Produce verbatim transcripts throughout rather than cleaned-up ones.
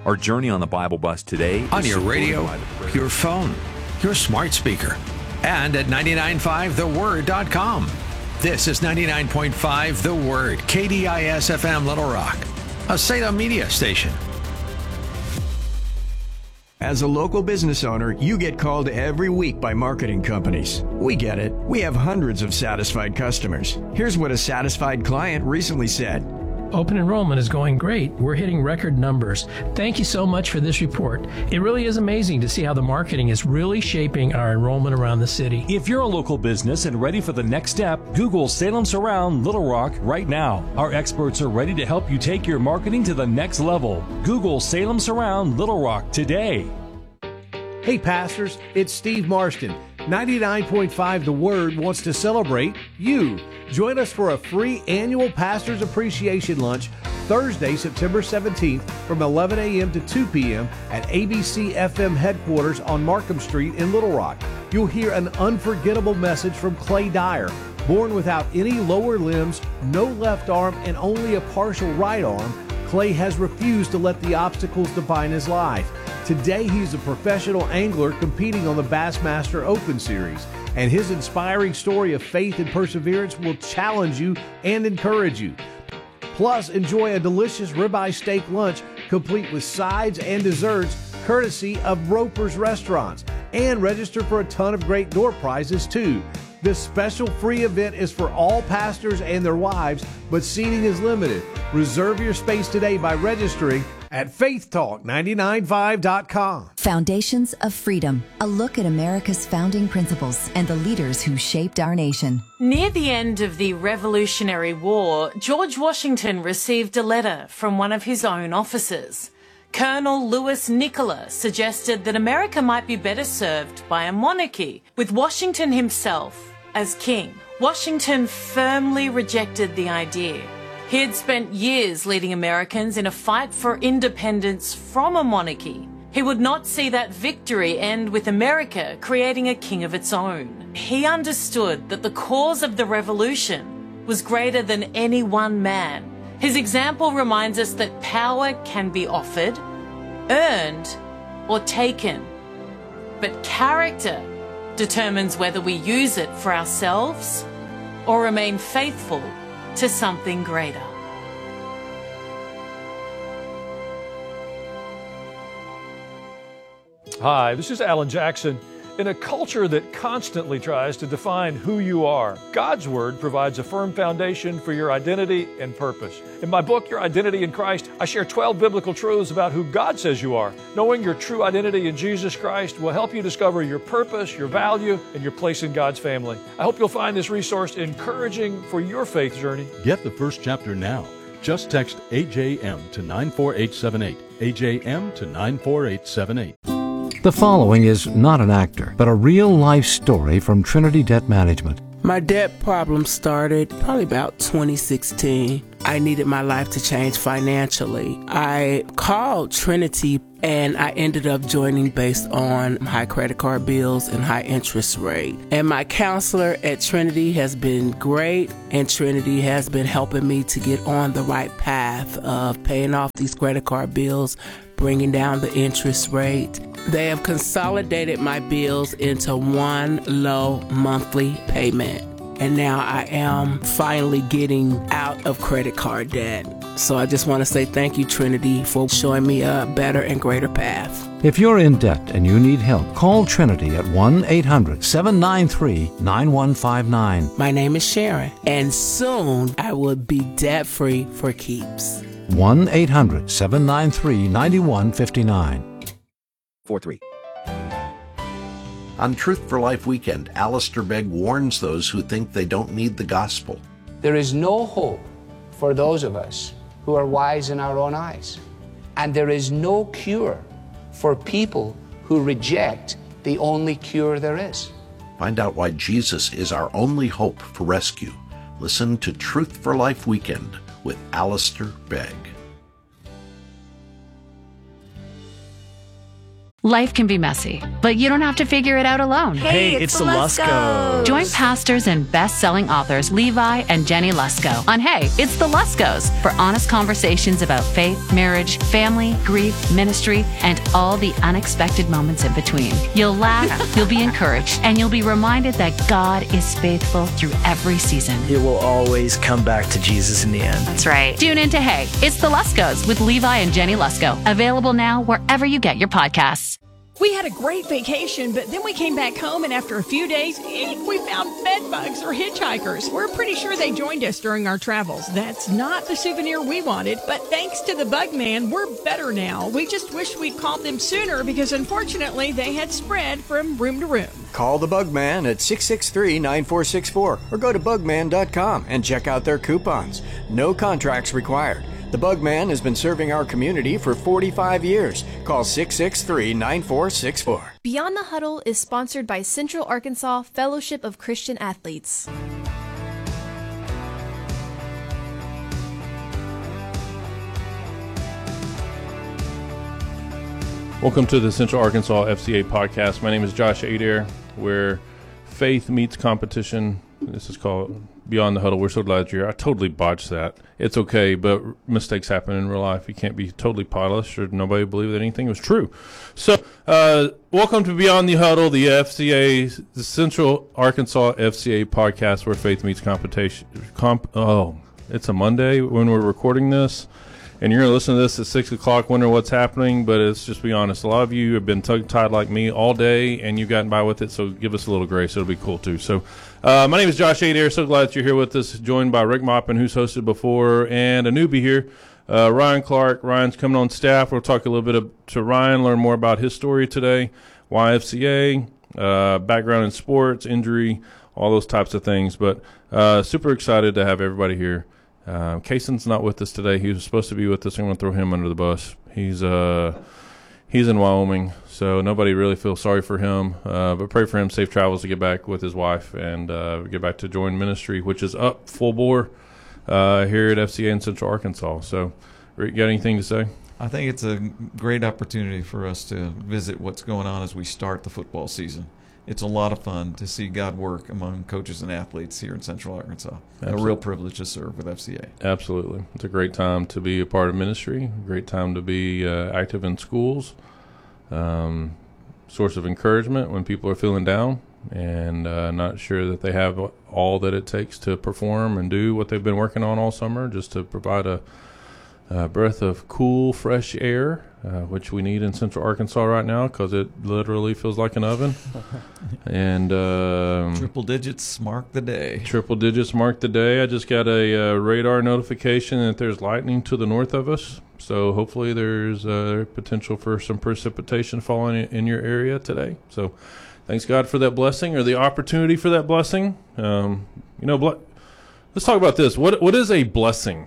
Our journey on the Bible Bus today on is your radio, your phone, your smart speaker, and at ninety-nine point five the word dot com. This is ninety-nine point five The Word, K D I S F M Little Rock, a Salem media station. As a local business owner, you get called every week by marketing companies. We get it. We have hundreds of satisfied customers. Here's what a satisfied client recently said. Open enrollment is going great. We're hitting record numbers. Thank you so much for this report. It really is amazing to see how the marketing is really shaping our enrollment around the city. If you're a local business and ready for the next step, Google Salem Surround Little Rock right now. Our experts are ready to help you take your marketing to the next level. Google Salem Surround Little Rock today. Hey pastors, it's Steve Marston. ninety-nine point five The Word wants to celebrate you. Join us for a free annual Pastors Appreciation Lunch Thursday, September seventeenth from eleven a.m. to two p.m. at A B C F M headquarters on Markham Street in Little Rock. You'll hear an unforgettable message from Clay Dyer. Born without any lower limbs, no left arm, and only a partial right arm, Clay has refused to let the obstacles define his life. Today, he's a professional angler competing on the Bassmaster Open Series, and his inspiring story of faith and perseverance will challenge you and encourage you. Plus, enjoy a delicious ribeye steak lunch complete with sides and desserts courtesy of Roper's Restaurants, and register for a ton of great door prizes too. This special free event is for all pastors and their wives, but seating is limited. Reserve your space today by registering at faith talk nine nine five dot com. Foundations of Freedom, a look at America's founding principles and the leaders who shaped our nation. Near the end of the Revolutionary War, George Washington received a letter from one of his own officers. Colonel Louis Nicola suggested that America might be better served by a monarchy, with Washington himself as king. Washington firmly rejected the idea. He had spent years leading Americans in a fight for independence from a monarchy. He would not see that victory end with America creating a king of its own. He understood that the cause of the revolution was greater than any one man. His example reminds us that power can be offered, earned, or taken. But character determines whether we use it for ourselves or remain faithful to something greater. Hi, this is Alan Jackson. In a culture that constantly tries to define who you are, God's Word provides a firm foundation for your identity and purpose. In my book, Your Identity in Christ, I share twelve biblical truths about who God says you are. Knowing your true identity in Jesus Christ will help you discover your purpose, your value, and your place in God's family. I hope you'll find this resource encouraging for your faith journey. Get the first chapter now. Just text A J M to nine four eight seven eight. A J M to nine four eight seven eight. The following is not an actor, but a real-life story from Trinity Debt Management. My debt problem started probably about twenty sixteen. I needed my life to change financially. I called Trinity and I ended up joining based on high credit card bills and high interest rate. And my counselor at Trinity has been great, and Trinity has been helping me to get on the right path of paying off these credit card bills, bringing down the interest rate. They have consolidated my bills into one low monthly payment. And now I am finally getting out of credit card debt. So I just want to say thank you, Trinity, for showing me a better and greater path. If you're in debt and you need help, call Trinity at one eight hundred seven nine three nine one five nine. My name is Sharon, and soon I will be debt-free for keeps. one eight hundred seven nine three nine one five nine. four three. On Truth for Life weekend, Alistair Begg warns those who think they don't need the gospel. There is no hope for those of us who are wise in our own eyes. And there is no cure for people who reject the only cure there is. Find out why Jesus is our only hope for rescue. Listen to Truth for Life weekend with Alistair Begg. Life can be messy, but you don't have to figure it out alone. Hey, it's, it's the Luskos. Join pastors and best-selling authors Levi and Jenny Lusko on Hey, It's the Luskos for honest conversations about faith, marriage, family, grief, ministry, and all the unexpected moments in between. You'll laugh, you'll be encouraged, and you'll be reminded that God is faithful through every season. It will always come back to Jesus in the end. That's right. Tune in to Hey, It's the Luskos with Levi and Jenny Lusko. Available now wherever you get your podcasts. We had a great vacation, but then we came back home, and after a few days, we found bed bugs or hitchhikers. We're pretty sure they joined us during our travels. That's not the souvenir we wanted, but thanks to the Bug Man, we're better now. We just wish we'd called them sooner because, unfortunately, they had spread from room to room. Call the Bug Man at six six three, nine four six four or go to bug man dot com and check out their coupons. No contracts required. The Bug Man has been serving our community for forty-five years. Call six six three, nine four six four. Beyond the Huddle is sponsored by Central Arkansas Fellowship of Christian Athletes. Welcome to the Central Arkansas F C A podcast. My name is Josh Adair, where faith meets competition. This is called Beyond the Huddle. We're so glad you're here. I totally botched that. It's okay, but mistakes happen in real life. You can't be totally polished or nobody believe that anything was true. So, uh, welcome to Beyond the Huddle, the F C A, the Central Arkansas F C A podcast where faith meets competition. Comp- oh, it's a Monday when we're recording this. And you're going to listen to this at six o'clock, wondering what's happening, but it's just be honest. A lot of you have been tongue-tied like me all day, and you've gotten by with it, so give us a little grace. It'll be cool, too. So uh, my name is Josh Adair. So glad that you're here with us, joined by Rick Moppin, who's hosted before, and a newbie here, uh, Ryan Clark. Ryan's coming on staff. We'll talk a little bit of, to Ryan, learn more about his story today, Y F C A, uh, background in sports, injury, all those types of things. But uh, super excited to have everybody here. Uh, Kaysen's not with us today. He was supposed to be with us. I'm going to throw him under the bus. He's uh, he's in Wyoming, so nobody really feels sorry for him. Uh, but pray for him safe travels to get back with his wife and uh, get back to join ministry, which is up full bore uh, here at F C A in Central Arkansas. So, Rick, got anything to say? I think it's a great opportunity for us to visit what's going on as we start the football season. It's a lot of fun to see God work among coaches and athletes here in Central Arkansas. Absolutely. A real privilege to serve with F C A. Absolutely. It's a great time to be a part of ministry, a great time to be uh, active in schools, um, source of encouragement when people are feeling down and uh, not sure that they have all that it takes to perform and do what they've been working on all summer, just to provide a, a breath of cool, fresh air. Uh, which we need in Central Arkansas right now because it literally feels like an oven. And um, triple digits mark the day. Triple digits mark the day. I just got a uh, radar notification that there's lightning to the north of us. So hopefully there's uh, potential for some precipitation falling in your area today. So thanks God for that blessing or the opportunity for that blessing. Um, you know, ble- let's talk about this. What What is a blessing?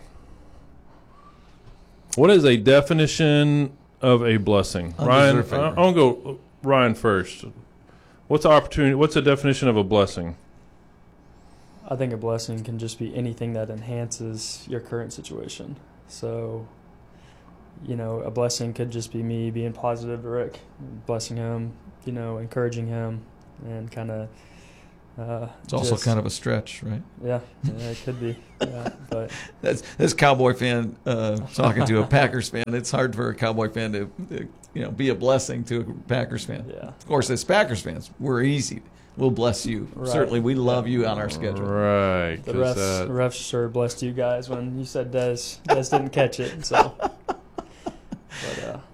What is a definition of a blessing? Ryan, I want to go Ryan first. What's the opportunity? What's the definition of a blessing? I think a blessing can just be anything that enhances your current situation. So, you know, a blessing could just be me being positive to Rick, blessing him, you know, encouraging him, and kind of. Uh, it's also just, kind of a stretch, right? Yeah, yeah it could be. Yeah, but that's this Cowboy fan uh, talking to a Packers fan. It's hard for a Cowboy fan to, to, you know, be a blessing to a Packers fan. Yeah. Of course, as Packers fans, we're easy. We'll bless you. Right. Certainly, we love you on our schedule. Right. The refs, uh, the refs sure blessed you guys when you said Des. Des didn't catch it, so. But, uh,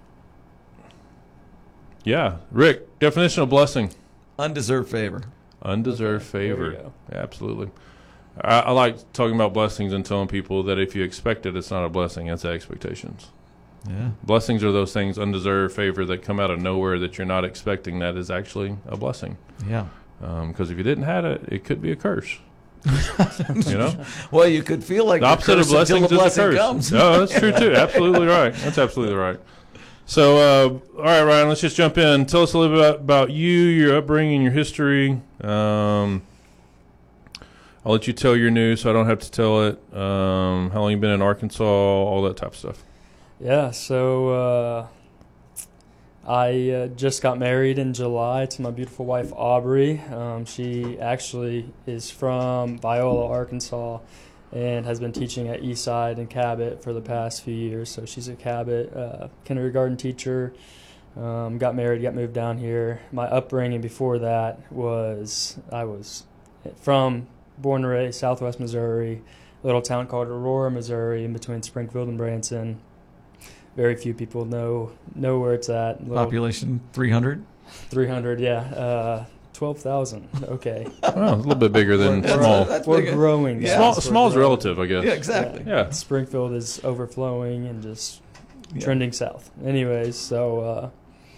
yeah, Rick. Definition of blessing: undeserved favor. Undeserved okay, favor. Absolutely. I, I like talking about blessings and telling people that if you expect it, it's not a blessing. It's expectations. Yeah. Blessings are those things, undeserved favor that come out of nowhere that you're not expecting. That is actually a blessing. Yeah. Because um, if you didn't have it, it could be a curse. You know. Well, you could feel like the opposite of blessings the blessing is a curse. Comes. No, that's true too. Absolutely right. That's absolutely right. So, uh, all right, Ryan, let's just jump in. Tell us a little bit about, about you, your upbringing, your history. Um, I'll let you tell your news so I don't have to tell it. Um, how long you been in Arkansas, all that type of stuff. Yeah, so uh, I uh, just got married in July to my beautiful wife, Aubrey. Um, she actually is from Viola, Arkansas, and has been teaching at Eastside and Cabot for the past few years. So she's a Cabot uh, kindergarten teacher. Um, got married, got moved down here. My upbringing before that was I was from, born and raised, Southwest Missouri, a little town called Aurora, Missouri, in between Springfield and Branson. Very few people know know where it's at. Little, Population three hundred? three hundred, yeah. Uh, twelve thousand, okay. Well, a little bit bigger than we're, small. We're, we're big. growing. Yeah. Small, We're small's growing. relative, I guess. Yeah, exactly. Yeah. yeah. Springfield is overflowing and just Yeah. trending south. Anyways, so uh,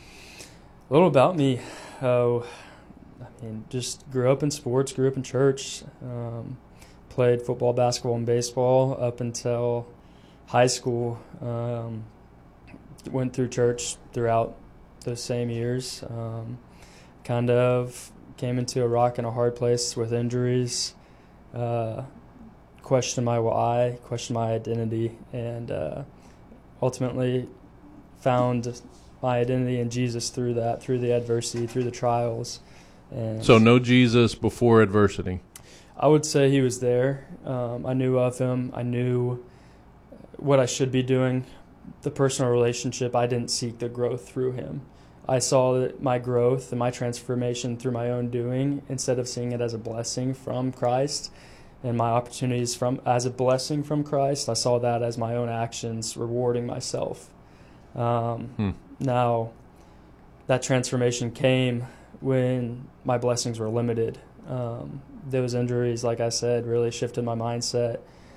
a little about me. Uh, I mean, just grew up in sports, grew up in church, um, played football, basketball, and baseball up until high school. Um, went through church throughout those same years. Um, kind of came into a rock and a hard place with injuries. Uh, questioned my why, questioned my identity, and uh, ultimately found my identity in Jesus through that, through the adversity, through the trials. And So no Jesus before adversity. I would say he was there. Um, I knew of him. I knew what I should be doing. The personal relationship, I didn't seek the growth through him. I saw that my growth and my transformation through my own doing, instead of seeing it as a blessing from Christ and my opportunities from as a blessing from Christ, I saw that as my own actions rewarding myself. Um, Hmm. Now, that transformation came when my blessings were limited. Um, those injuries, like I said, really shifted my mindset.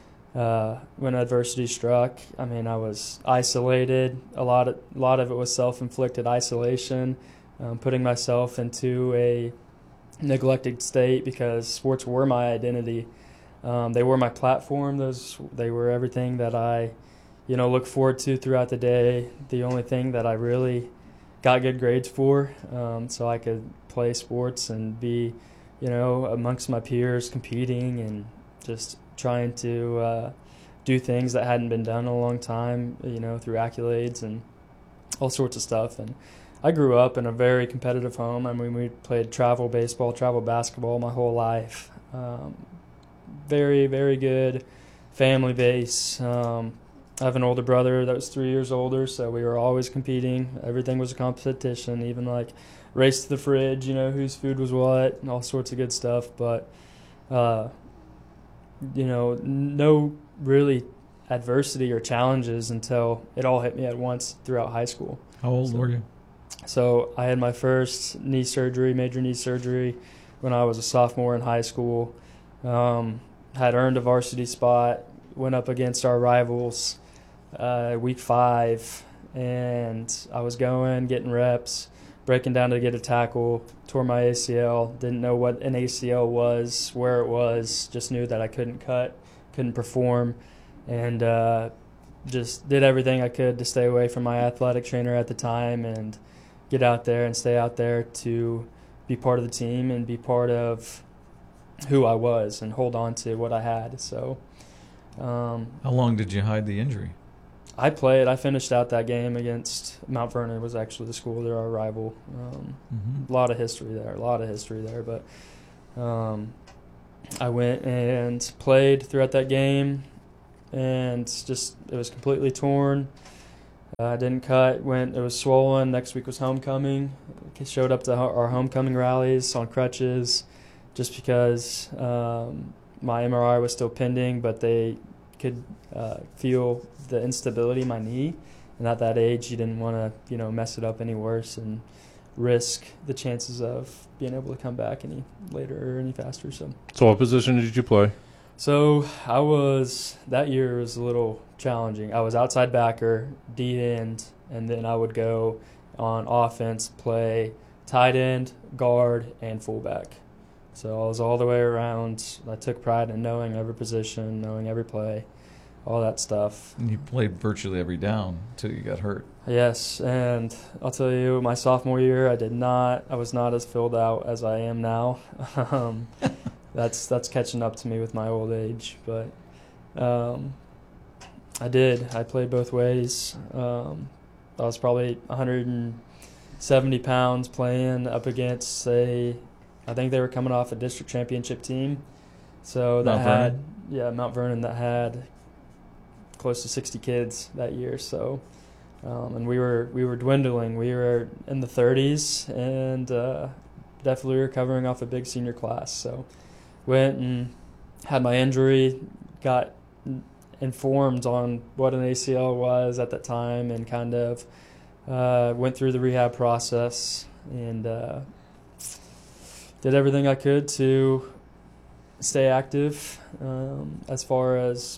Uh, when adversity struck, I mean, I was isolated. A lot of, a lot of it was self-inflicted isolation, um, putting myself into a neglected state because sports were my identity. Um, they were my platform. Those, they were everything that I, you know, look forward to throughout the day. The only thing that I really got good grades for, um, so I could play sports and be, you know, amongst my peers, competing and just trying to uh, do things that hadn't been done in a long time, you know, through accolades and all sorts of stuff. And I grew up in a very competitive home. I mean, we played travel baseball, travel basketball my whole life. Um, very, very good family base. Um, I have an older brother that was three years older, so we were always competing. Everything was a competition, even like race to the fridge, you know, whose food was what, and all sorts of good stuff. But, uh, you know, no really adversity or challenges until it all hit me at once throughout high school. How old so, were you? So I had my first knee surgery, major knee surgery, when I was a sophomore in high school. Um, had earned a varsity spot, went up against our rivals uh, week five, and I was going, getting reps, breaking down to get a tackle, tore my A C L, didn't know what an A C L was, where it was, just knew that I couldn't cut, couldn't perform, and uh, just did everything I could to stay away from my athletic trainer at the time and get out there and stay out there to be part of the team and be part of who I was and hold on to what I had. So, um, how long did you hide the injury? I played. I finished out that game against Mount Vernon. Was actually the school. They're our rival. Um, mm-hmm. A lot of history there. A lot of history there. But um, I went and played throughout that game, and just it was completely torn. I uh, didn't cut. Went. It was swollen. Next week was homecoming. Showed up to our homecoming rallies on crutches, just because um, my M R I was still pending, but they could uh, feel the instability in my knee, and at that age, you didn't want to, you know, mess it up any worse and risk the chances of being able to come back any later or any faster. So, so what position did you play? So I was that year was a little challenging. I was outside backer, D end, and then I would go on offense, play tight end, guard, and fullback. So I was all the way around. I took pride in knowing every position, knowing every play, all that stuff. And you played virtually every down until you got hurt. Yes, and I'll tell you, my sophomore year, I did not. I was not as filled out as I am now. um, that's that's catching up to me with my old age, but um, I did. I played both ways. Um, I was probably one hundred seventy pounds playing up against a, I think they were coming off a district championship team. So that Mount had, Vernon? yeah, Mount Vernon that had close to sixty kids that year. So, um, and we were we were dwindling. We were in the thirties, and uh, definitely were covering off a big senior class. So, went and had my injury, got informed on what an A C L was at that time, and kind of uh, went through the rehab process and uh, did everything I could to stay active um, as far as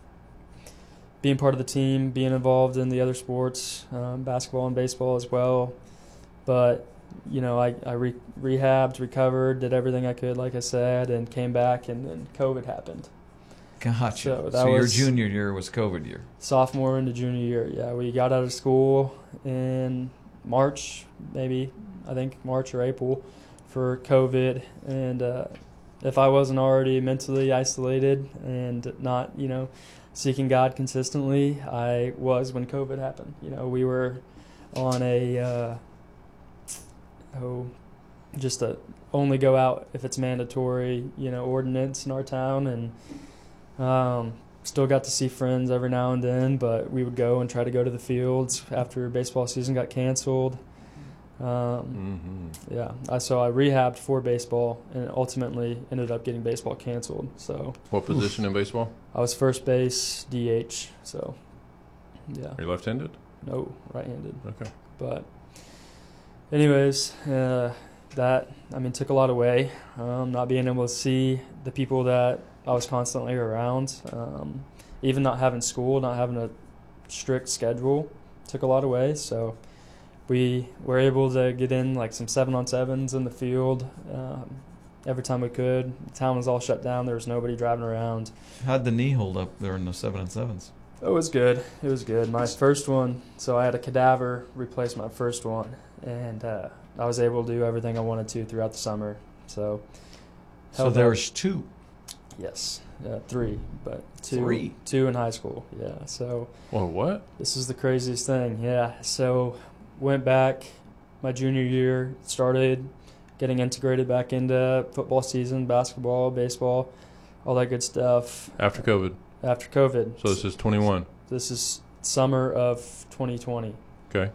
being part of the team, being involved in the other sports, um, basketball and baseball as well. But, you know, I, I re- rehabbed, recovered, did everything I could, like I said, and came back, and then COVID happened. Gotcha. So, So, that your was junior year was COVID year. Sophomore into junior year, yeah. We got out of school in March, maybe, I think March or April, for COVID. And uh, if I wasn't already mentally isolated and not, you know, seeking God consistently, I was when COVID happened. You know, we were on a, uh, oh, just a only go out if it's mandatory, you know, ordinance in our town. And um, still got to see friends every now and then, but we would go and try to go to the fields after baseball season got canceled. Um, mm-hmm. Yeah, I, so I rehabbed for baseball and ultimately ended up getting baseball canceled. So, what position in baseball? I was first base, D H. So, yeah. Are you left-handed? No, right-handed. Okay. But, anyways, uh, that I mean took a lot away. Um, not being able to see the people that I was constantly around, um, even not having school, not having a strict schedule, took a lot away. So. We were able to get in like some seven on sevens in the field um, every time we could. The town was all shut down. There was nobody driving around. How'd the knee hold up there in the seven and sevens? It was good. It was good. My first one, so I had a cadaver replace my first one, and uh, I was able to do everything I wanted to throughout the summer. So, so there's two. Yes, uh, three, but two, Three? two in high school. Yeah. So. Well, what? This is the craziest thing. Yeah. So. Went back my junior year, started getting integrated back into football season, basketball, baseball, all that good stuff. After COVID? After COVID. So this is twenty-one? This is summer of twenty twenty. Okay.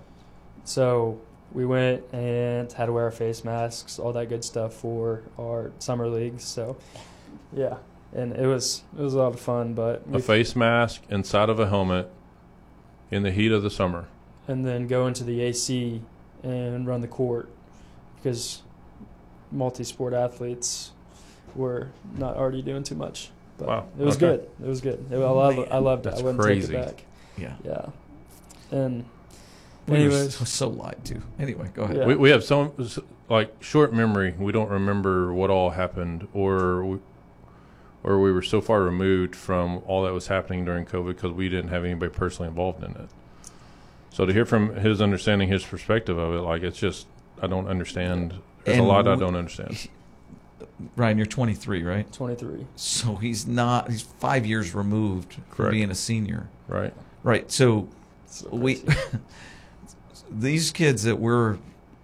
So we went and had to wear our face masks, all that good stuff for our summer leagues. So, yeah, and it was it was a lot of fun. But a face mask inside of a helmet in the heat of the summer. And then go into the A C and run the court because multi-sport athletes were not already doing too much. But wow. It was okay. good. It was good. It, I, loved, I loved it. That's I wouldn't crazy. take it back. Yeah. Yeah. And we anyways. were so lied to. Anyway, go ahead. Yeah. We, we have some, like, short memory. We don't remember what all happened, or we, or we were so far removed from all that was happening during COVID because we didn't have anybody personally involved in it. So to hear from his understanding, his perspective of it, like, it's just, I don't understand. There's And a lot we, I don't understand. Ryan, you're twenty-three, right? twenty-three. So he's not, he's five years removed from Correct. being a senior. Right. Right. So, so we, these kids that we're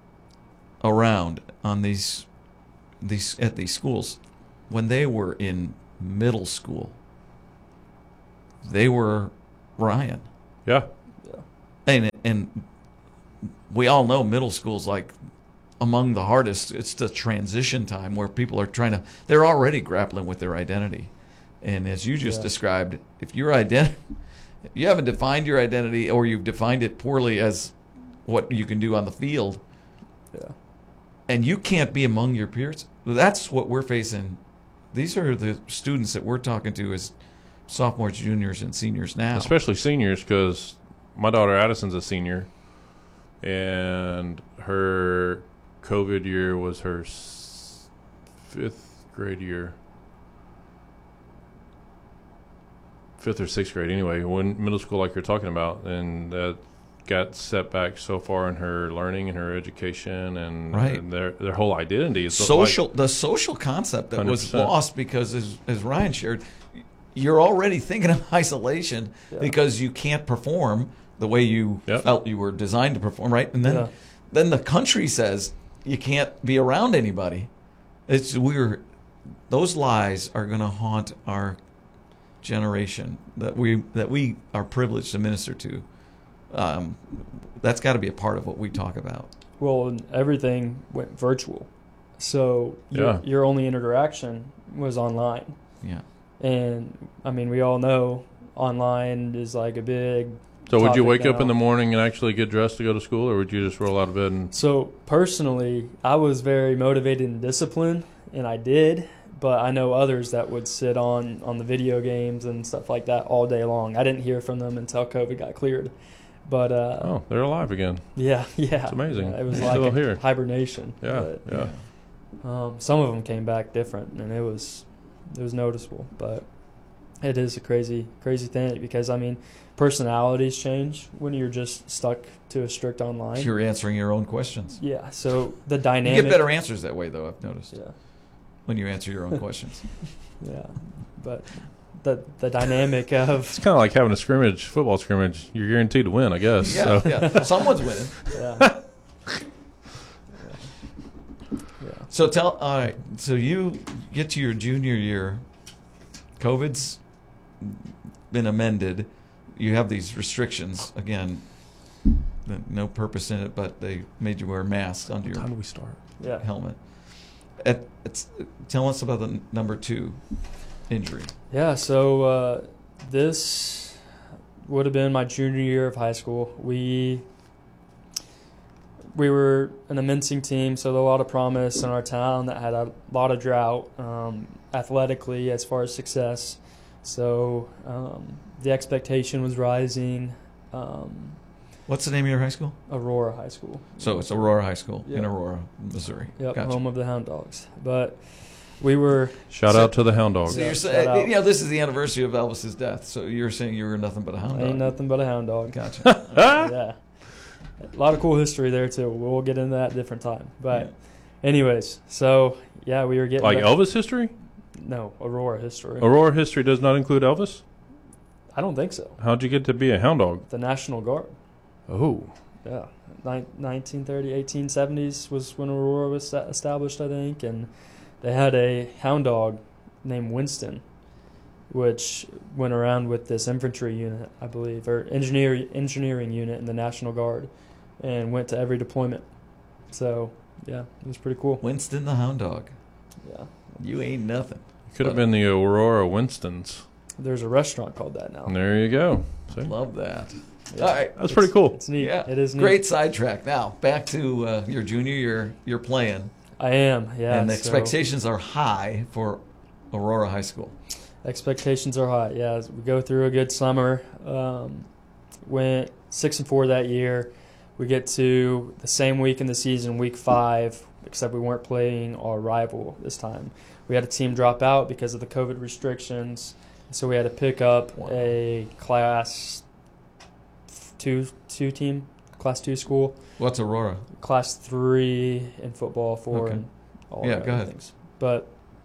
around on these, these, at these schools, when they were in middle school, they were Ryan. Yeah. And, and we all know middle school's like among the hardest. It's the transition time where people are trying to, they're already grappling with their identity. And as you just Yeah. described, if your identity, if you haven't defined your identity or you've defined it poorly as what you can do on the field, yeah. and you can't be among your peers, that's what we're facing. These are the students that we're talking to as sophomores, juniors, and seniors now. Especially seniors, because my daughter Addison's a senior, and her COVID year was her s- fifth grade year. Fifth or sixth grade, anyway, when middle school, like you're talking about, and that got set back so far in her learning and her education and, Right. and their their whole identity. Is social like, the social concept that one hundred was percent. lost because, as, as Ryan shared, you're already thinking of isolation Yeah. because you can't perform the way you Yep. felt you were designed to perform, right? And then Yeah. then the country says you can't be around anybody. It's we're those lies are going to haunt our generation that we that we are privileged to minister to. Um, that's got to be a part of what we talk about. Well, and everything went virtual, so your, Yeah. your only interaction was online. Yeah. And I mean, we all know online is like a big. So would you topic wake up now. in the morning and actually get dressed to go to school, or would you just roll out of bed and... So personally, I was very motivated and disciplined, and I did. But I know others that would sit on, on the video games and stuff like that all day long. I didn't hear from them until COVID got cleared. But uh, Oh, they're alive again. yeah, yeah, It's amazing. Yeah, it was They're like still a here. hibernation. Yeah, but, yeah. Um, some of them came back different, and it was it was noticeable. But it is a crazy crazy thing because I mean, personalities change when you're just stuck to a strict online. You're answering your own questions. Yeah. So the dynamic. You get better answers that way, though. I've noticed. Yeah. When you answer your own questions. Yeah, but the the dynamic of It's kind of like having a scrimmage, football scrimmage. You're guaranteed to win, I guess. Yeah, so. yeah. Someone's winning. Yeah. Yeah. So tell, all right. So you get to your junior year. COVID's been amended. You have these restrictions again. No purpose in it, but they made you wear masks under What your time do we start? Yeah. helmet. At, it's, tell us about the n- number two injury. Yeah, so uh, this would have been my junior year of high school. We we were an immencing team, so there was a lot of promise in our town that had a lot of drought um, athletically as far as success. So um, the expectation was rising. Um, What's the name of your high school? Aurora High School. So it's Aurora High School in Yep. Aurora, Missouri. Yep, Gotcha. home of the Hound Dogs. But we were Shout out to the Hound Dogs. So you're Yeah, saying, shout out. you know, this is the anniversary of Elvis's death. So you're saying you were nothing but a hound dog. Ain't nothing but a hound dog. Gotcha. Yeah. A lot of cool history there, too. We'll get into that a different time. But, anyways, so, yeah, we were getting. Like back- Elvis history? No, Aurora history. Aurora history does not include Elvis? I don't think so. How'd you get to be a hound dog? The National Guard. Oh. Yeah. Nin- nineteen thirty, eighteen seventies was when Aurora was sta- established, I think. And they had a hound dog named Winston, which went around with this infantry unit, I believe, or engineer engineering unit in the National Guard, and went to every deployment. So, yeah, it was pretty cool. Winston the hound dog. Yeah. You ain't nothing. Could have been the Aurora Winstons. There's a restaurant called that now. And there you go. See? Love that. Yeah. All right. That's pretty cool. It's neat. Yeah. It is neat. Great sidetrack. Now, back to uh, your junior year. You're playing. I am, yeah. And the so- expectations are high for Aurora High School. Expectations are high. Yeah, as we go through a good summer. Um, went six and four that year. We get to the same week in the season, week five, except we weren't playing our rival this time. We had a team drop out because of the COVID restrictions, so we had to pick up wow. a class two two team, class two school. What's Aurora? Class three in football, four Okay. and all Yeah, the go other ahead. things. But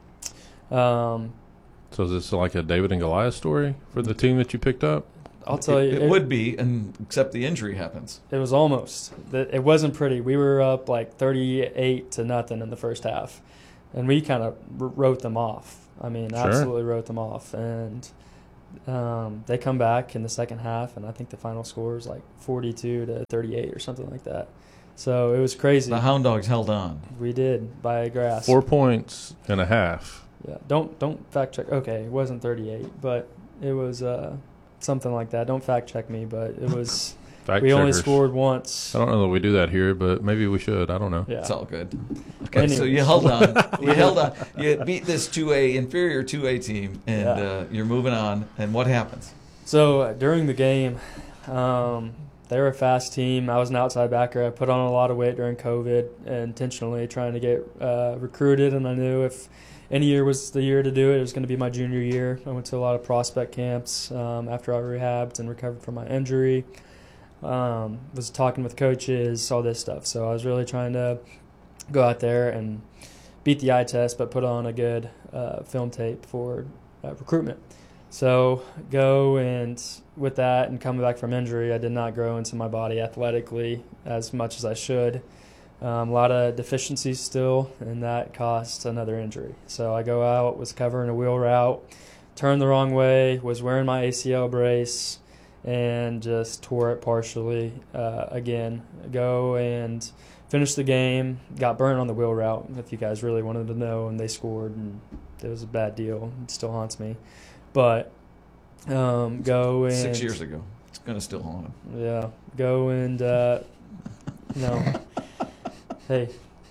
um, So is this like a David and Goliath story for the team that you picked up? I'll tell it, you, it, would be, and except the injury happens. It was almost. It wasn't pretty. We were up like thirty-eight to nothing in the first half, and we kind of wrote them off. I mean, Sure. absolutely wrote them off. And um, they come back in the second half, and I think the final score was like forty-two to thirty-eight or something like that. So it was crazy. The Hound Dogs held on. We did by a grasp. Four points and a half. Yeah. Don't don't fact check. Okay, it wasn't thirty-eight, but it was uh, something like that. Don't fact check me, but it was. Fact we only checkers. scored once. I don't know that we do that here, but maybe we should. I don't know. Yeah. It's all good. Okay, Anyways. so you held on. You held on. You beat this two A inferior two A team, and Yeah. uh, you're moving on. And what happens? So uh, during the game, um, they were a fast team. I was an outside backer. I put on a lot of weight during COVID, intentionally trying to get uh, recruited, and I knew if any year was the year to do it, it was going to be my junior year. I went to a lot of prospect camps um, after I rehabbed and recovered from my injury. Um, was talking with coaches, all this stuff. So I was really trying to go out there and beat the eye test, but put on a good uh, film tape for uh, recruitment. So go and with that and coming back from injury, I did not grow into my body athletically as much as I should. Um, a lot of deficiencies still, and that cost another injury. So I go out, was covering a wheel route, turned the wrong way, was wearing my A C L brace, and just tore it partially uh, again. Go and finish the game, got burnt on the wheel route, if you guys really wanted to know, and they scored, and it was a bad deal. It still haunts me. But um, go and... Six years ago. It's going to still haunt him. Yeah. Go and, uh, no. hey.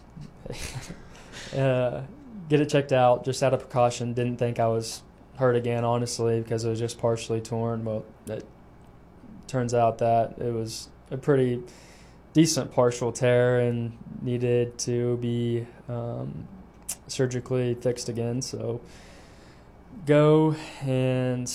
uh, get it checked out, just out of precaution. Didn't think I was hurt again, honestly, because it was just partially torn. Well, it turns out that it was a pretty decent partial tear and needed to be um, surgically fixed again. So go and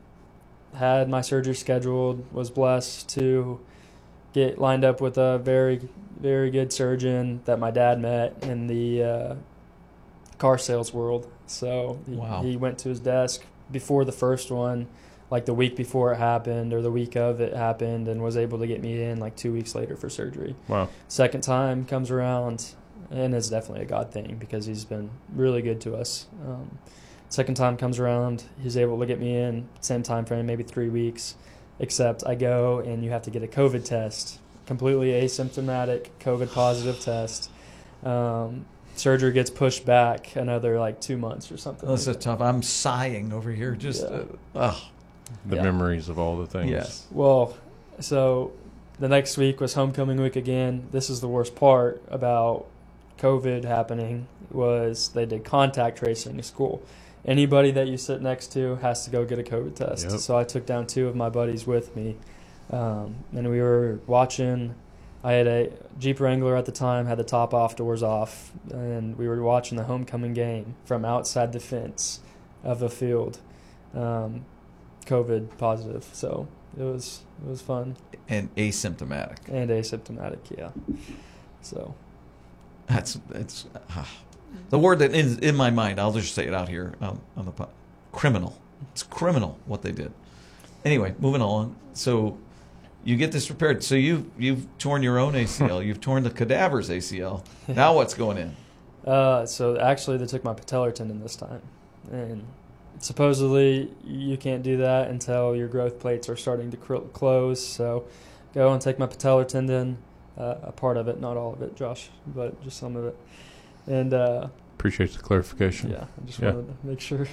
had my surgery scheduled, was blessed to get lined up with a very, very good surgeon that my dad met in the uh, car sales world. So he, wow. he went to his desk before the first one, like the week before it happened or the week of it happened, and was able to get me in like two weeks later for surgery. Wow. Second time comes around, and it's definitely a God thing because he's been really good to us. Um, second time comes around, he's able to get me in, same time frame, maybe three weeks, except I go and you have to get a COVID test, completely asymptomatic COVID positive test. Um, surgery gets pushed back another like two months or something. Oh, this like is tough. I'm sighing over here. Just, Yeah. uh, oh. The Yeah. memories of all the things. Yes. Well, so the next week was homecoming week again. This is the worst part about COVID happening was they did contact tracing in school. Anybody that you sit next to has to go get a COVID test. Yep. So I took down two of my buddies with me, um, and we were watching. I had a Jeep Wrangler at the time, had the top off, doors off, and we were watching the homecoming game from outside the fence of a field. Um, COVID positive, so it was it was fun And asymptomatic. and asymptomatic, yeah. So That's it's uh, the word that is in my mind. I'll just say it out here um, on the pod. Criminal. It's criminal what they did. Anyway, moving on. So you get this repaired. So you you've torn your own A C L. You've torn the cadaver's A C L. Now what's going in? Uh, so actually, they took my patellar tendon this time, and supposedly you can't do that until your growth plates are starting to cr- close. So go and take my patellar tendon, uh, a part of it, not all of it, Josh, but just some of it. And uh, Appreciate the clarification. yeah, I just Yeah. wanted to make sure.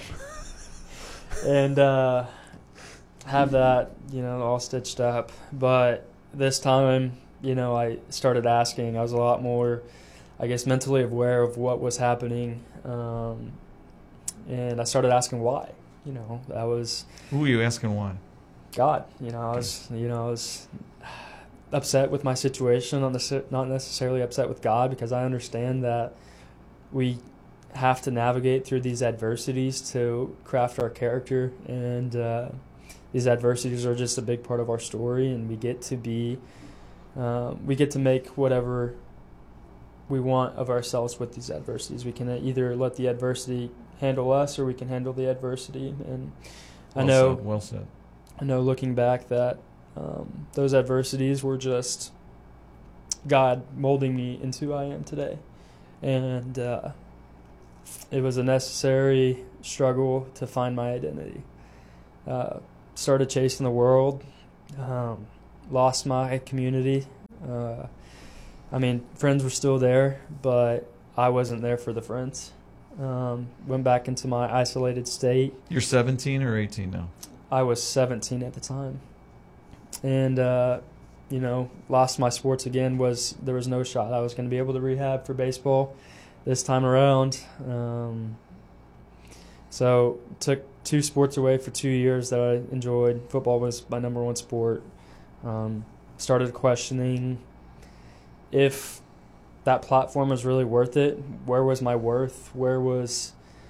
and uh, have that, you know, all stitched up. But this time, you know, I started asking. I was a lot more, I guess, mentally aware of what was happening. Um, and I started asking why. You know, I was... Who were you asking why? God. You know, I was, you know, I was upset with my situation, not necess- not necessarily upset with God, because I understand that we have to navigate through these adversities to craft our character, and uh, these adversities are just a big part of our story, and we get to be, um, we get to make whatever we want of ourselves with these adversities. We can either let the adversity handle us, or we can handle the adversity. And I Well know, said, well said. I know, looking back, that um, those adversities were just God molding me into who I am today, and uh, it was a necessary struggle to find my identity. Uh, started chasing the world, um, lost my community. Uh, I mean, friends were still there, but I wasn't there for the friends. Um, went back into my isolated state. You're seventeen or eighteen now? I was seventeen at the time. And, uh, you know, lost my sports again. Was There was no shot I was going to be able to rehab for baseball this time around. Um, so took two sports away for two years that I enjoyed. Football was my number one sport. Um, started questioning if that platform was really worth it. Where was my worth? Where was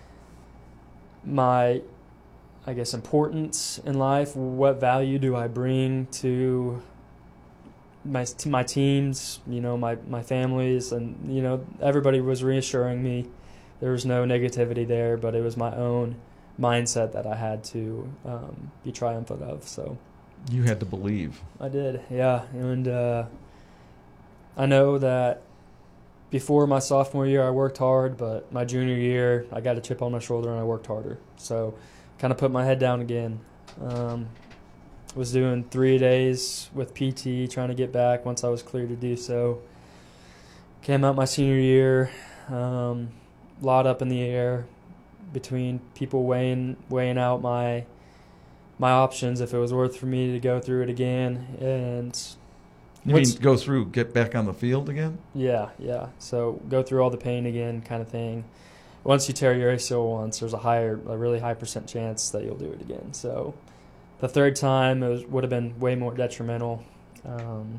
my, I guess, importance in life? What value do I bring to my to my teams, you know, my, my families? And, you know, everybody was reassuring me. There was no negativity there, but it was my own mindset that I had to um, be triumphant of. So you had to believe. I did, yeah. And uh, I know that before my sophomore year I worked hard, but my junior year I got a chip on my shoulder and I worked harder. So kind of put my head down again. Um, was doing three days with P T, trying to get back once I was cleared to do so. Came out my senior year, um, lot up in the air between people weighing weighing out my my options if it was worth for me to go through it again. And you mean go through, get back on the field again? Yeah, yeah. So go through all the pain again, kind of thing. Once you tear your A C L once, there's a higher, a really high percent chance that you'll do it again. So the third time it was, would have been way more detrimental. Um,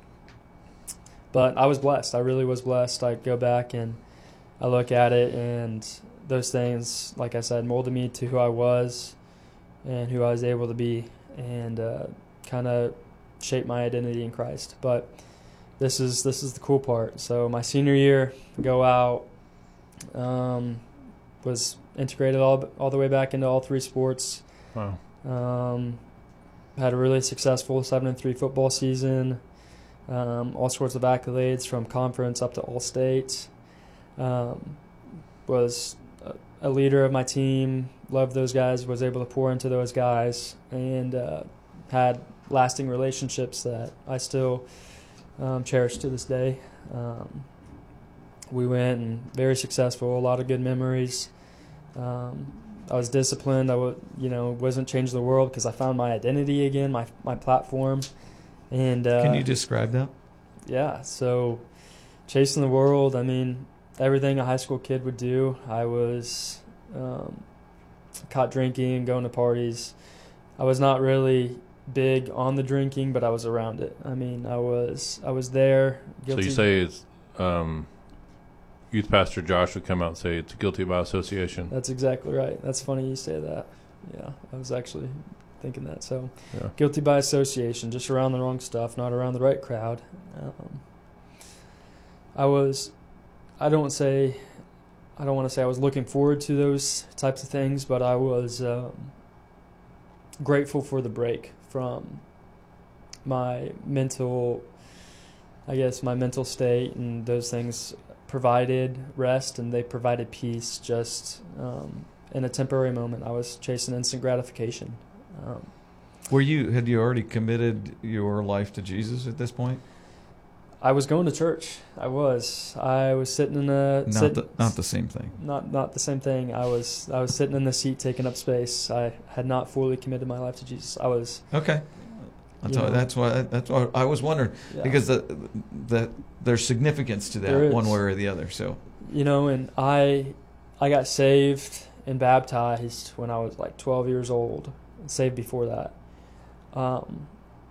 but I was blessed. I really was blessed. I go back and I look at it, and those things, like I said, molded me to who I was and who I was able to be, and uh, kind of shaped my identity in Christ. But this is this is the cool part. So my senior year, go out, um, was integrated all all the way back into all three sports. Wow. Um, had a really successful seven and three football season. Um, all sorts of accolades from conference up to all state. Um, was a, a leader of my team. Loved those guys. Was able to pour into those guys, and uh, had lasting relationships that I still um, cherish to this day. Um, we went and very successful. A lot of good memories. Um, I was disciplined. I w- you know, wasn't changing the world because I found my identity again, my my platform. And uh, can you describe that? Yeah. So, chasing the world. I mean, everything a high school kid would do. I was um, caught drinking, going to parties. I was not really big on the drinking, but I was around it. I mean, I was I was there. Guilty. So you say it's. Um Youth Pastor Josh would come out and say it's guilty by association. That's exactly right. That's funny you say that. Yeah, I was actually thinking that. So, yeah. Guilty by association, just around the wrong stuff, not around the right crowd. Um, I was, I don't say, I don't want to say I was looking forward to those types of things, but I was um, grateful for the break from my mental, I guess, my mental state, and those things provided rest and they provided peace just um, in a temporary moment. I was chasing instant gratification. Um, Were you, had you already committed your life to Jesus at this point? I was going to church. I was. I was sitting in a not sit, the not the same thing. Not not the same thing. I was I was sitting in the seat taking up space. I had not fully committed my life to Jesus. I was okay. That's why, that's why that's why I was wondering, yeah. because the, the there's significance to that one way or the other. So you know, and I I got saved and baptized when I was like twelve years old. Saved before that. Um,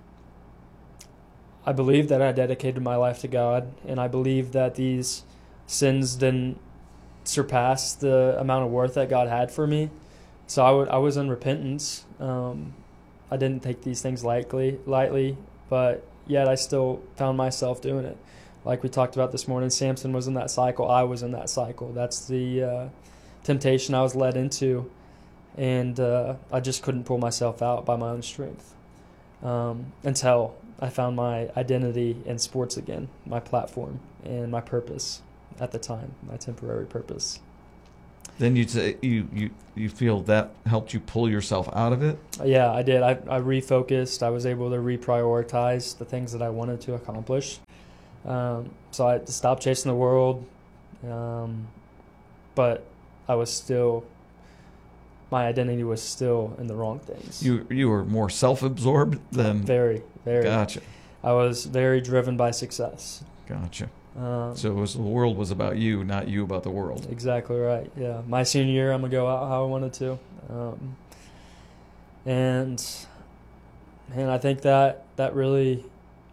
I believe that I dedicated my life to God, and I believe that these sins didn't surpass the amount of worth that God had for me. So I, w- I was in repentance. Um, I didn't take these things lightly, lightly, but yet I still found myself doing it. Like we talked about this morning, Samson was in that cycle. I was in that cycle. That's the uh, temptation I was led into, and uh, I just couldn't pull myself out by my own strength um, until I found my identity in sports again, my platform and my purpose at the time, my temporary purpose. Then you say you, you you feel that helped you pull yourself out of it? Yeah, I did. I, I refocused. I was able to reprioritize the things that I wanted to accomplish. Um, so I stopped chasing the world, um, but I was still, my identity was still in the wrong things. You you were more self-absorbed than... Very, very. Gotcha. I was very driven by success. Gotcha. Um, so it was, the world was about you, not you about the world. Exactly right. Yeah, my senior year, I'm gonna go out how I wanted to, um, and and I think that that really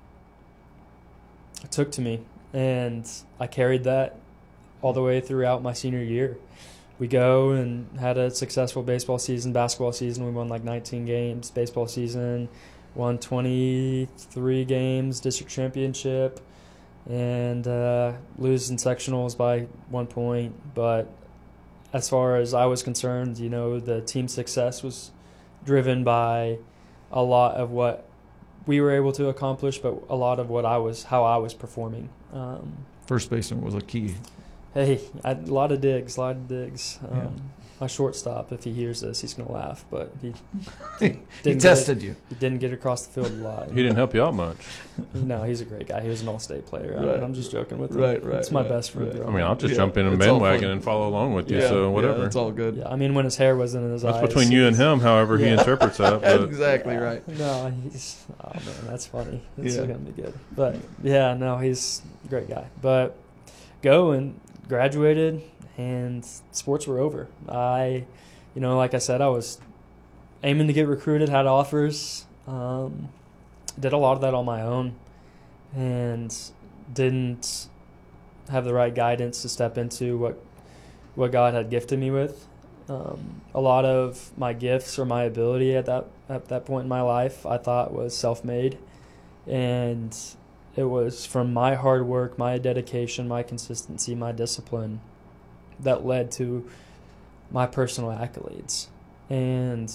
took to me, and I carried that all the way throughout my senior year. We go and had a successful baseball season, basketball season. We won like nineteen games. Baseball season, won twenty-three games, district championship. And uh, lose in sectionals by one point, but as far as I was concerned, you know, the team success was driven by a lot of what we were able to accomplish, but a lot of what I was, how I was performing. Um, First baseman was a key. Hey, I, a lot of digs, a lot of digs. Um, Yeah. My shortstop, if he hears this, he's going to laugh, but he He didn't tested get, you. He didn't get across the field a lot. He didn't help you out much. No, he's a great guy. He was an all-state player. I Right. mean, I'm just joking with him. Right, right, It's my right, best friend. right. I mean, I'll just Yeah, jump in and it's all bandwagon fun. and follow along with you, Yeah, so whatever. Yeah, it's all good. Yeah, I mean, when his hair wasn't in his That's eyes. between you and him, however he Yeah. interprets that. But Exactly right. No, he's, oh man, that's funny. It's Yeah. going to be good. But yeah, no, he's a great guy. But go and graduated, and sports were over. I, you know, like I said, I was aiming to get recruited, had offers, um, did a lot of that on my own, and didn't have the right guidance to step into what what God had gifted me with. Um, a lot of my gifts or my ability at that at that point in my life, I thought was self-made, and it was from my hard work, my dedication, my consistency, my discipline that led to my personal accolades. And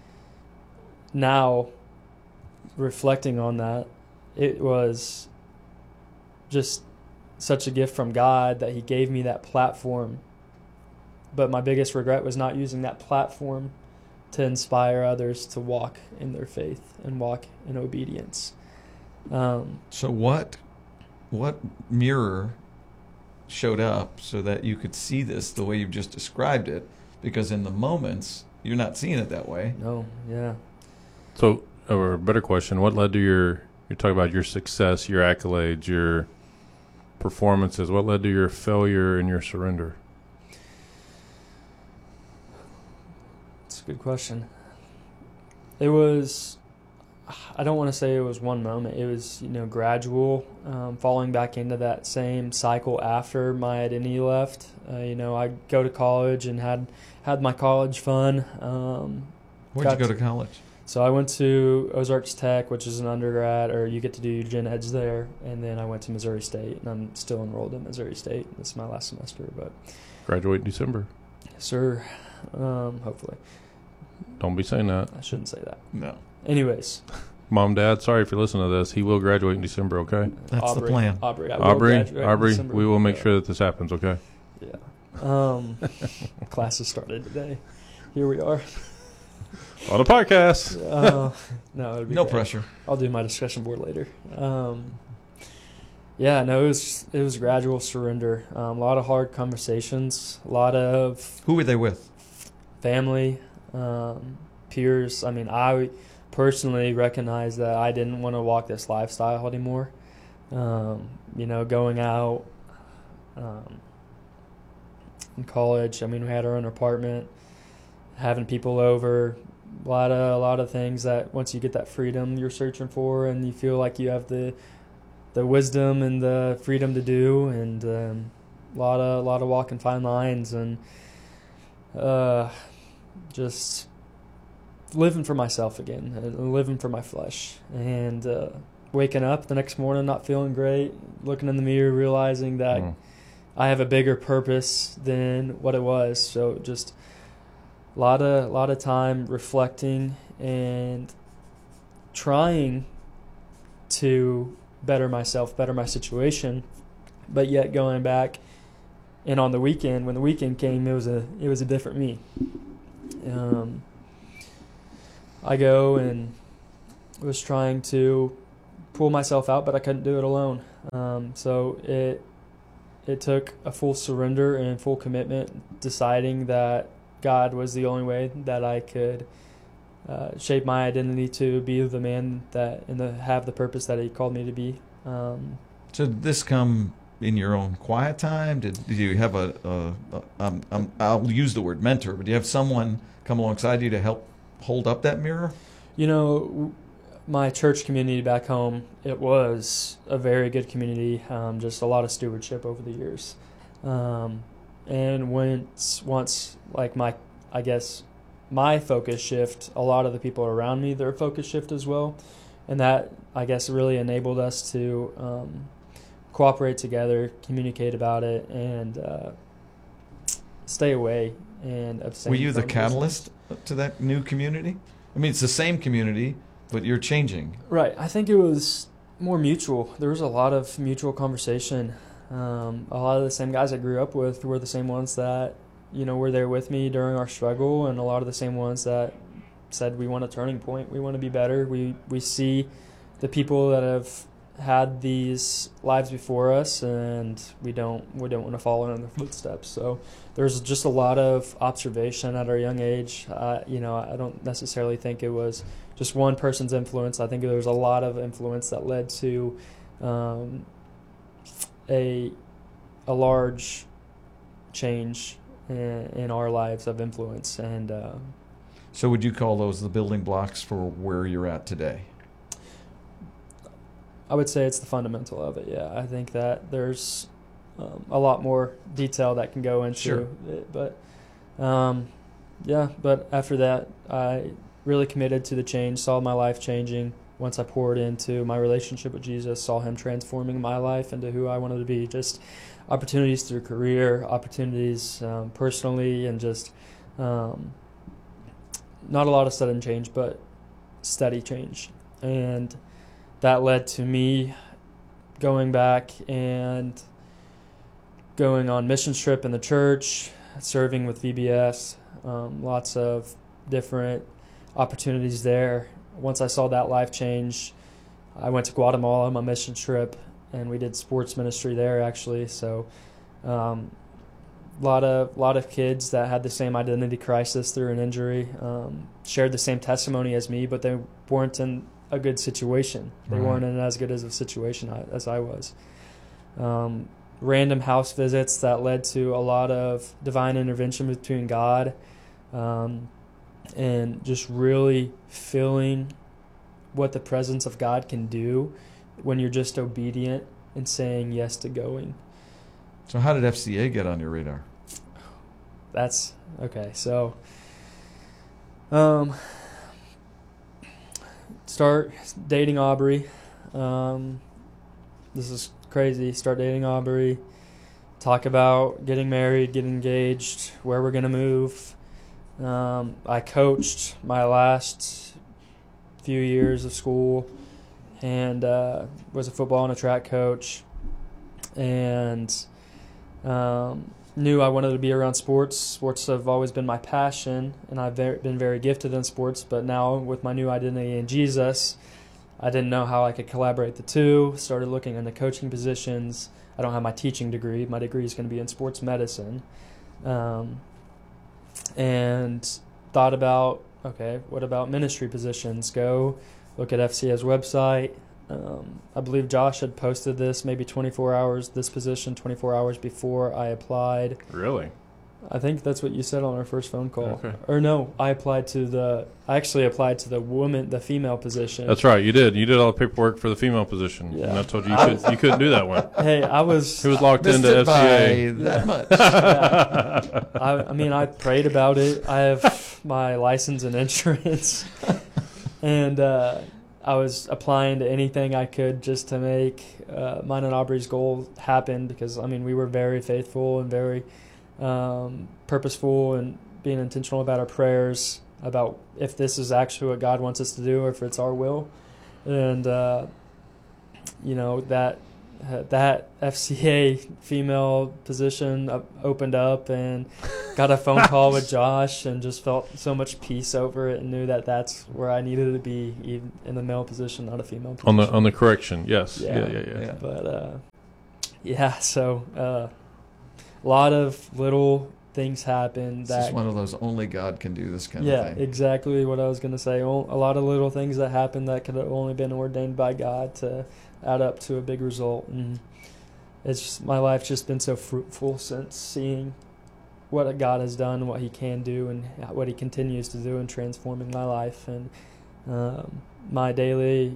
now, reflecting on that, it was just such a gift from God that He gave me that platform. But my biggest regret was not using that platform to inspire others to walk in their faith and walk in obedience. Um, So what what mirror showed up so that you could see this the way you've just described it? Because in the moments, you're not seeing it that way. No, yeah. So, or a better question, what led to your, you're talking about your success, your accolades, your performances. What led to your failure and your surrender? That's a good question. It was, I don't want to say it was one moment. It was, you know, gradual, um, falling back into that same cycle after my identity left. Uh, you know, I go to college and had had my college fun. Um, Where'd you go to college? So I went to Ozarks Tech, which is an undergrad, or you get to do your gen eds there, and then I went to Missouri State, and I'm still enrolled at Missouri State. This is my last semester, but Graduate in December. sir, um, hopefully. Don't be saying that. I shouldn't say that. No. Anyways, Mom, Dad, sorry if you're listening to this. He will graduate in December, okay? That's Aubrey, the plan. Aubrey, I will Aubrey, graduate in Aubrey, December. we will make Yeah. sure that this happens, okay? Yeah. Um, classes started today. Here we are. On a podcast. Uh, no, it'd be No great. pressure. I'll do my discussion board later. Um, yeah, no, it was it was gradual surrender. Um, a lot of hard conversations. A lot of Who were they with? family, um, peers. I mean, I personally recognized that I didn't want to walk this lifestyle anymore. Um, you know, going out um, in college. I mean, we had our own apartment, having people over. A lot of a lot of things that once you get that freedom you're searching for, and you feel like you have the the wisdom and the freedom to do, and um, a lot of a lot of walking fine lines, and uh, just living for myself again, and living for my flesh, and uh, waking up the next morning not feeling great, looking in the mirror, realizing that Mm. I have a bigger purpose than what it was. So just a lot of a lot of time reflecting and trying to better myself, better my situation, but yet going back. And on the weekend, when the weekend came, it was a it was a different me. Um, I go and was trying to pull myself out, but I couldn't do it alone. Um, so it it took a full surrender and full commitment, deciding that God was the only way that I could uh, shape my identity to be the man that and the, have the purpose that He called me to be. Um, So did this come in your own quiet time? Did, did you have a, a, a um, um, I'll use the word mentor, but do you have someone come alongside you to help hold up that mirror? You know, my church community back home, it was a very good community, um, just a lot of stewardship over the years. Um, and once, once, like my, I guess, my focus shift, a lot of the people around me, their focus shift as well. And that, I guess, really enabled us to um, cooperate together, communicate about it, and uh, stay away and abstain. Were you the from catalyst to that new community? I mean, it's the same community, but you're changing. Right. I think it was more mutual. There was a lot of mutual conversation. Um, a lot of the same guys I grew up with were the same ones that, you know, were there with me during our struggle, and a lot of the same ones that said we want a turning point. We want to be better. We we see the people that have had these lives before us, and we don't we don't want to follow in their footsteps. So there's just a lot of observation at our young age. Uh, you know, I don't necessarily think it was just one person's influence. I think there was a lot of influence that led to um, a a large change in, in our lives of influence. And uh, so would you call those the building blocks for where you're at today? I would say it's the fundamental of it, yeah. I think that there's um, a lot more detail that can go into Sure. it. But, um, yeah, but after that, I really committed to the change, saw my life changing. Once I poured into my relationship with Jesus, saw him transforming my life into who I wanted to be. Just opportunities through career, opportunities um, personally, and just um, not a lot of sudden change, but steady change. And that led to me going back and going on mission trip in the church, serving with V B S, um, lots of different opportunities there. Once I saw that life change, I went to Guatemala on my mission trip, and we did sports ministry there actually. So um, a lot of lot of kids that had the same identity crisis through an injury, um, shared the same testimony as me, but they weren't in a good situation. They Right. weren't in as good as a situation I, as I was. Um, random house visits that led to a lot of divine intervention between God, um, and just really feeling what the presence of God can do when you're just obedient and saying yes to going. So how did F C A get on your radar? That's okay. So, um, start dating Aubrey. Um, this is crazy. Start dating Aubrey. Talk about getting married, getting engaged, where we're gonna move. Um, I coached my last few years of school, and uh, was a football and a track coach, and um, knew I wanted to be around sports. Sports have always been my passion, and I've very, been very gifted in sports, but now with my new identity in Jesus, I didn't know how I could collaborate the two. Started looking into coaching positions. I don't have my teaching degree. My degree is going to be in sports medicine. Um, and thought about, okay, what about ministry positions? Go look at F C A's website. Um, I believe Josh had posted this maybe twenty-four hours, this position twenty-four hours before I applied. Really? I think that's what you said on our first phone call. Okay. Or no, I applied to the, I actually applied to the woman, the female position. That's right. You did. You did all the paperwork for the female position. Yeah. And I told you you, could, you couldn't do that one. Hey, I was... He was locked Missed into it F C A. by that much. Yeah. I, I mean, I prayed about it. I have my license and insurance. And uh, I was applying to anything I could just to make uh, mine and Aubrey's goal happen, because, I mean, we were very faithful and very um, purposeful and being intentional about our prayers, about if this is actually what God wants us to do or if it's our will. And, uh, you know, that that F C A female position opened up, and got a phone call with Josh, and just felt so much peace over it, and knew that that's where I needed to be, even in the male position, not a female position. On the on the correction, yes. Yeah, Yeah, yeah, yeah. yeah. But, uh, yeah, so uh, a lot of little things happen. It's that just one of those only God can do this kind yeah, of thing. exactly what I was going to say. A lot of little things that happen that could have only been ordained by God to add up to a big result. And it's just, my life's just been so fruitful since seeing what God has done, what he can do, and what he continues to do in transforming my life. And um, my daily,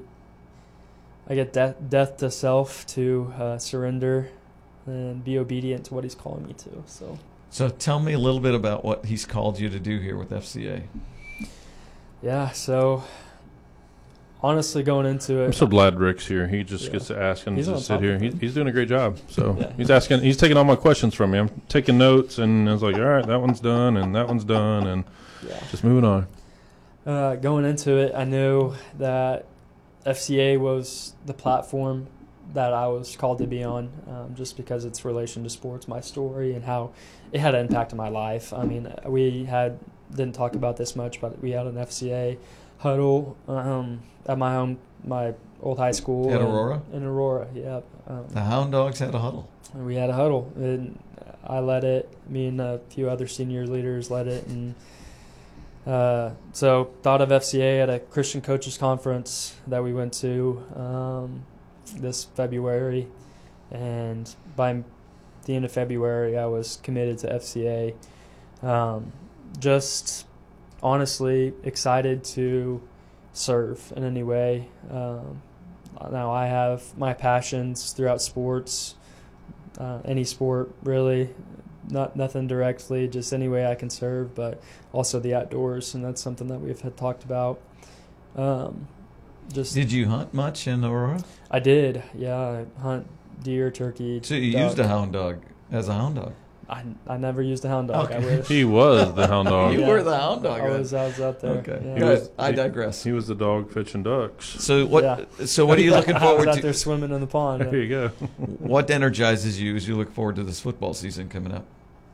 I get death, death to self, to uh, surrender and be obedient to what he's calling me to. So. So tell me a little bit about what he's called you to do here with F C A. Yeah, so honestly, going into it, I'm so glad Rick's here. He just Yeah. gets to ask and He's on just sit top here. of He, it. he's doing a great job. So Yeah. he's asking, he's taking all my questions from me. I'm taking notes, and I was like, all right, that one's done, and that one's done, and Yeah. just moving on. Uh, going into it, I knew that F C A was the platform that I was called to be on, um, just because its relation to sports, my story, and how it had an impact on my life. I mean, we had didn't talk about this much, but we had an F C A huddle um, at my home, my old high school At in, Aurora? In Aurora, yeah. Um, The Hound Dogs had a huddle. we had a huddle, and I led it. Me and a few other senior leaders led it, and uh, so thought of F C A at a Christian Coaches Conference that we went to um, this February, and by the end of February, I was committed to F C A. Um, just honestly excited to serve in any way. Um, now I have my passions throughout sports, uh, any sport really, not nothing directly, just any way I can serve, but also the outdoors, and that's something that we've had talked about. Um, just Did you hunt much in Aurora? I did, yeah. I hunt deer, turkey. So you duck. used a hound dog as a hound dog. I, I never used a hound dog. Okay. I wish. He was the hound dog. You Yeah. were the hound dog. I then. was, I was out there. Okay. Yeah. He Good. was- I he- digress. He was the dog fetching ducks. So what? Yeah. So what are you looking I forward was out to? there swimming in the pond. There you go. What energizes you as you look forward to this football season coming up?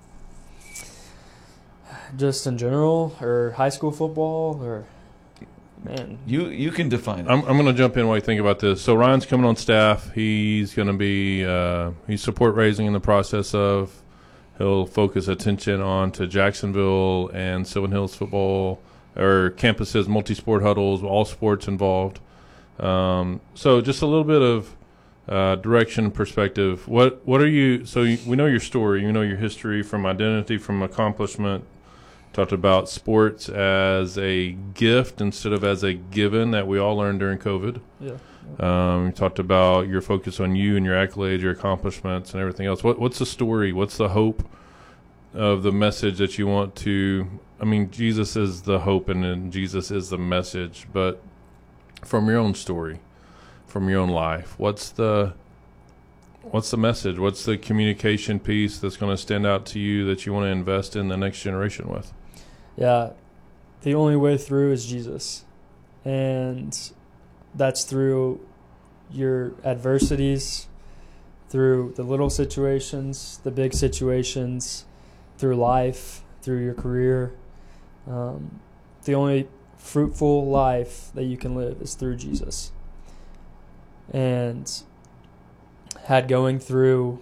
Just in general, or high school football, or man. You you can define it. I'm, I'm going to jump in while you think about this. So Ryan's coming on staff. He's going to be uh, he's support raising in the process of. He'll focus attention on to Jacksonville and Sylvan Hills football or campuses, multi-sport huddles, all sports involved. Um, so just a little bit of uh, direction and perspective. What what are you? So you, we know your story. You know your history from identity, from accomplishment. Talked about sports as a gift instead of as a given that we all learned during COVID. Yeah. Um, you talked about your focus on you and your accolades, your accomplishments, and everything else. What what's the story? What's the hope of the message that you want to? I mean, Jesus is the hope, and then Jesus is the message. But from your own story, from your own life, what's the what's the message? What's the communication piece that's going to stand out to you that you want to invest in the next generation with? Yeah, the only way through is Jesus, and that's through your adversities, through the little situations, the big situations, through life, through your career. Um, the only fruitful life that you can live is through Jesus. And had going through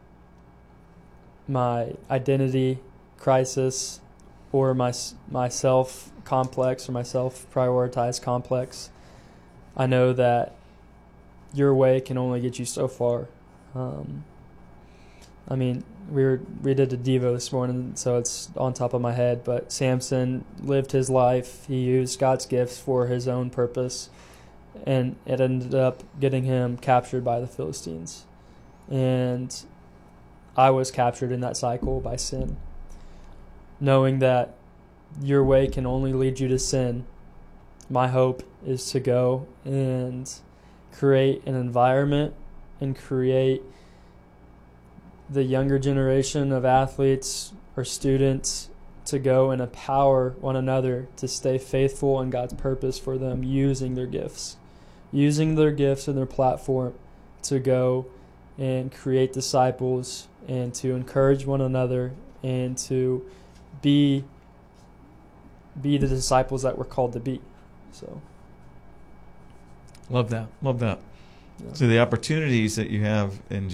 my identity crisis or my my self complex or my self prioritized complex, I know that your way can only get you so far. Um, I mean, we were we did a Devo this morning, so it's on top of my head. But Samson lived his life. He used God's gifts for his own purpose, and it ended up getting him captured by the Philistines. And I was captured in that cycle by sin. Knowing that your way can only lead you to sin, my hope is to go and create an environment and create the younger generation of athletes or students to go and empower one another to stay faithful in God's purpose for them, using their gifts, using their gifts and their platform to go and create disciples and to encourage one another and to be be the disciples that we're called to be. So Love that. Love that. Yeah. So the opportunities that you have in